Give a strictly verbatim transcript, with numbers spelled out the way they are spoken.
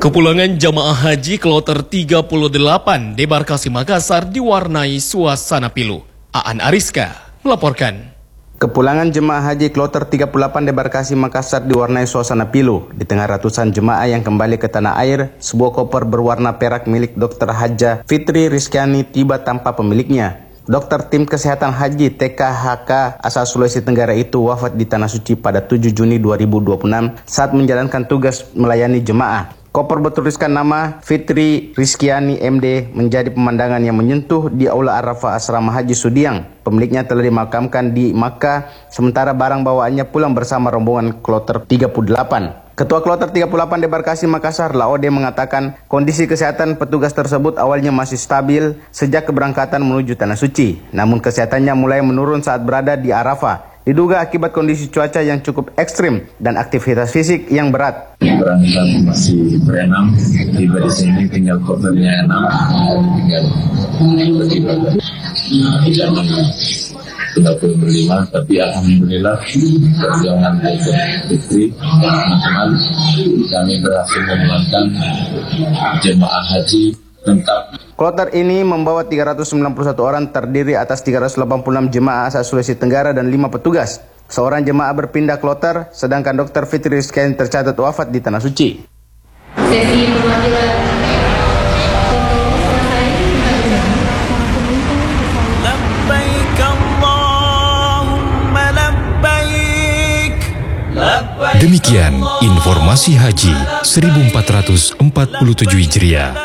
Kepulangan jamaah haji kloter tiga puluh delapan debarkasi Makassar diwarnai suasana pilu. Aan Ariska melaporkan. Kepulangan jemaah haji kloter tiga puluh delapan debarkasi Makassar diwarnai suasana pilu. Di tengah ratusan jemaah yang kembali ke tanah air, sebuah koper berwarna perak milik Dokter Haja Fitri Rizkyani tiba tanpa pemiliknya. Dokter tim kesehatan haji T K H K asal Sulawesi Tenggara itu wafat di Tanah Suci pada tujuh Juni dua ribu dua puluh enam saat menjalankan tugas melayani jemaah. Koper bertuliskan nama Fitri Rizkyani M D menjadi pemandangan yang menyentuh di Aula Arafah Asrama Haji Sudiang. Pemiliknya telah dimakamkan di Makkah, sementara barang bawaannya pulang bersama rombongan kloter tiga puluh delapan. Ketua Kloter tiga puluh delapan Debarkasi Makassar, Laode, mengatakan kondisi kesehatan petugas tersebut awalnya masih stabil sejak keberangkatan menuju Tanah Suci. Namun kesehatannya mulai menurun saat berada di Arafah. Diduga akibat kondisi cuaca yang cukup ekstrim dan aktivitas fisik yang berat. Berangkat masih berenam, tiba di sini tinggal kopernya enam, tinggal tiba di jam tiga puluh lima, tapi alhamdulillah perjuangan Dokter Fitri teman-teman kami berhasil memulangkan jemaah haji tetap. Kloter ini membawa tiga ratus sembilan puluh satu orang, terdiri atas tiga ratus delapan puluh enam jemaah asal Sulawesi Tenggara dan lima petugas. Seorang jemaah berpindah kloter, sedangkan Dokter Fitri Rizkyani tercatat wafat di Tanah Suci. Sesi perwakilan Demikian informasi haji seribu empat ratus empat puluh tujuh Hijriah.